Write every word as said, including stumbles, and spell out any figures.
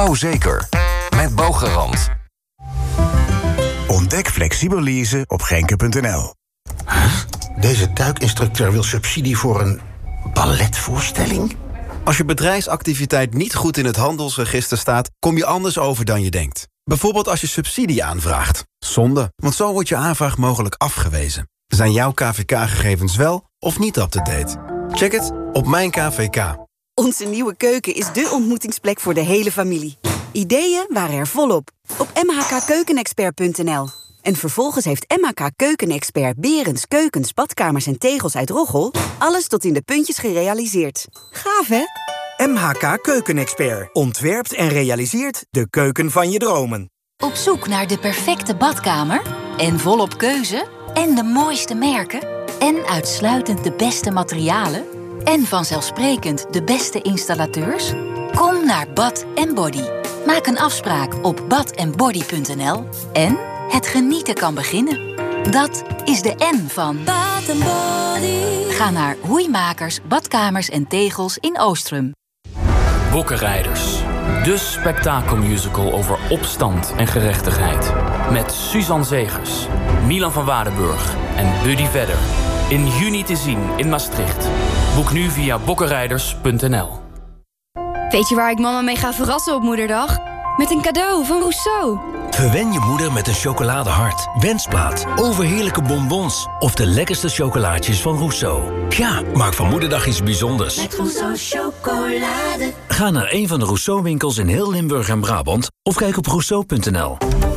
Bouwzeker. Met Bouwgarant. Ontdek flexibel leasen op genke punt n l. Huh? Deze duikinstructeur wil subsidie voor een balletvoorstelling? Als je bedrijfsactiviteit niet goed in het handelsregister staat, kom je anders over dan je denkt. Bijvoorbeeld als je subsidie aanvraagt. Zonde, want zo wordt je aanvraag mogelijk afgewezen. Zijn jouw K V K-gegevens wel of niet up-to-date? Check het op Mijn K V K. Onze nieuwe keuken is dé ontmoetingsplek voor de hele familie. Ideeën waren er volop op m h k keukenexpert punt n l. En vervolgens heeft M H K Keukenexpert Berends keukens, badkamers en tegels uit Roggel alles tot in de puntjes gerealiseerd. Gaaf, hè? M H K Keukenexpert ontwerpt en realiseert de keuken van je dromen. Op zoek naar de perfecte badkamer? En volop keuze? En de mooiste merken? En uitsluitend de beste materialen? En vanzelfsprekend de beste installateurs? Kom naar Bath and Body. Maak een afspraak op bath and body punt n l en het genieten kan beginnen. Dat is de N van Bath and Body. Ga naar Hoeimakers, Badkamers en Tegels in Oostrum. Bokkenrijders. De spektakelmusical over opstand en gerechtigheid. Met Suzanne Zegers, Milan van Waardenburg en Buddy Vedder. In juni te zien in Maastricht. Boek nu via bokkenrijders punt n l. Weet je waar ik mama mee ga verrassen op Moederdag? Met een cadeau van Rousseau. Verwen je moeder met een chocoladehart, wensplaat, overheerlijke bonbons of de lekkerste chocolaatjes van Rousseau. Ja, maak van Moederdag iets bijzonders. Met Rousseau chocolade. Ga naar een van de Rousseau-winkels in heel Limburg en Brabant of kijk op rousseau punt n l.